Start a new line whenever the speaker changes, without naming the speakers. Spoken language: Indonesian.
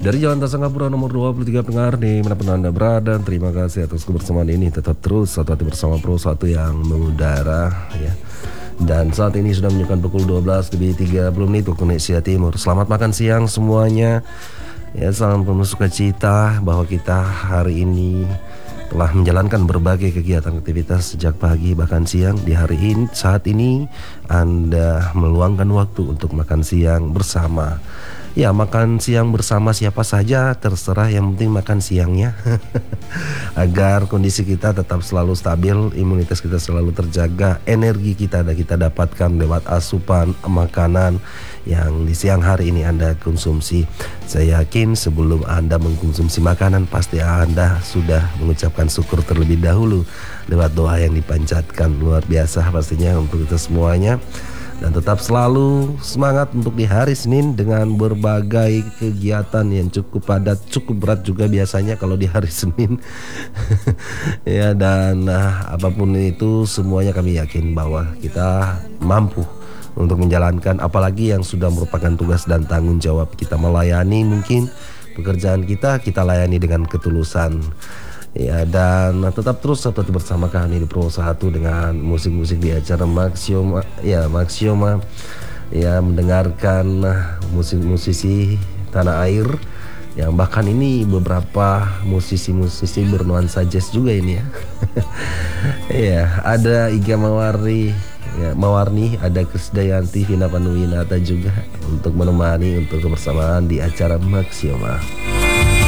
Dari Jalan Singapura nomor 23 pendengar nih, manapun Anda berada, terima kasih atas kebersamaan ini. Tetap terus satu hati bersama Pro 1 yang mengudara ya. Dan saat ini sudah menunjukkan pukul 12 lebih 30 menit waktu Indonesia Timur. Selamat makan siang semuanya. Ya, salam penuh sukacita bahwa kita hari ini telah menjalankan berbagai kegiatan aktivitas sejak pagi bahkan siang. Di hari ini, saat ini Anda meluangkan waktu untuk makan siang bersama. Ya, makan siang bersama siapa saja terserah, yang penting makan siangnya. Agar kondisi kita tetap selalu stabil, imunitas kita selalu terjaga, energi kita dapatkan lewat asupan makanan yang di siang hari ini Anda konsumsi. Saya yakin sebelum Anda mengkonsumsi makanan, pasti Anda sudah mengucapkan syukur terlebih dahulu lewat doa yang dipanjatkan. Luar biasa pastinya untuk kita semuanya. Dan tetap selalu semangat untuk di hari Senin dengan berbagai kegiatan yang cukup padat, cukup berat juga biasanya kalau di hari Senin. Ya, dan apapun itu semuanya kami yakin bahwa kita mampu untuk menjalankan, apalagi yang sudah merupakan tugas dan tanggung jawab kita melayani. Mungkin pekerjaan kita layani dengan ketulusan. Ya, dan tetap terus satu bersama kami di Pro 1 dengan musik-musik di acara Maxioma. Ya, Maxioma ya, mendengarkan musik-musisi tanah air yang bahkan ini beberapa musisi-musisi bernuansa jazz juga ini ya. Ya, ada Iga Mawarni, ya, ada Krisdayanti, Vina Panduwinata juga untuk menemani untuk kebersamaan di acara Maxioma.